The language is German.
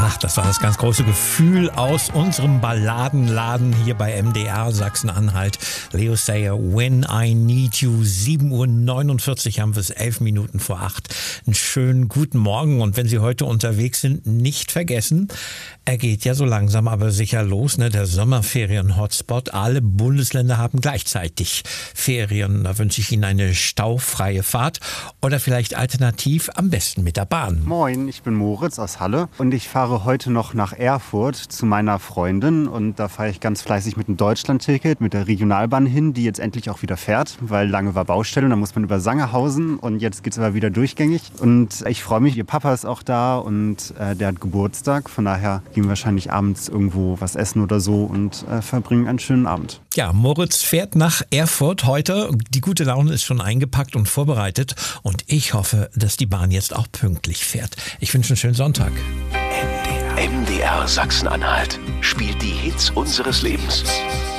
Ach, das war das ganz große Gefühl aus unserem Balladenladen hier bei MDR Sachsen-Anhalt. Leo Sayer, When I Need You, 7:49 Uhr haben wir es, 11 Minuten vor 8. Einen schönen guten Morgen, und wenn Sie heute unterwegs sind, nicht vergessen, er geht ja so langsam aber sicher los, ne? Der Sommerferien-Hotspot. Alle Bundesländer haben gleichzeitig Ferien. Da wünsche ich Ihnen eine staufreie Fahrt oder vielleicht alternativ am besten mit der Bahn. Moin, ich bin Moritz aus Halle und ich fahre heute noch nach Erfurt zu meiner Freundin, und da fahre ich ganz fleißig mit dem Deutschland-Ticket, mit der Regionalbahn hin, die jetzt endlich auch wieder fährt, weil lange war Baustelle und da muss man über Sangerhausen, und jetzt geht es aber wieder durchgängig, und ich freue mich, ihr Papa ist auch da und der hat Geburtstag, von daher gehen wir wahrscheinlich abends irgendwo was essen oder so und verbringen einen schönen Abend. Ja, Moritz fährt nach Erfurt heute. Die gute Laune ist schon eingepackt und vorbereitet, und ich hoffe, dass die Bahn jetzt auch pünktlich fährt. Ich wünsche einen schönen Sonntag. MDR Sachsen-Anhalt spielt die Hits unseres Lebens.